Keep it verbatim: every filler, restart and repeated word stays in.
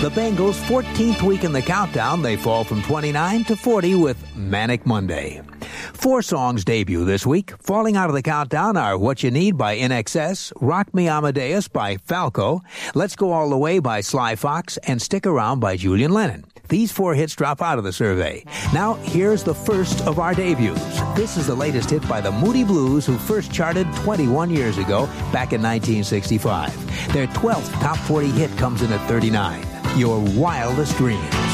The Bangles' fourteenth week in the countdown, they fall from twenty-nine to forty with Manic Monday. Four songs debut this week. Falling out of the countdown are What You Need by I N X S, Rock Me Amadeus by Falco, Let's Go All the Way by Sly Fox, and Stick Around by Julian Lennon. These four hits drop out of the survey. Now, here's the first of our debuts. This is the latest hit by the Moody Blues, who first charted twenty-one years ago, back in nineteen sixty-five. Their twelfth top forty hit comes in at thirty-nine. Your Wildest Dream.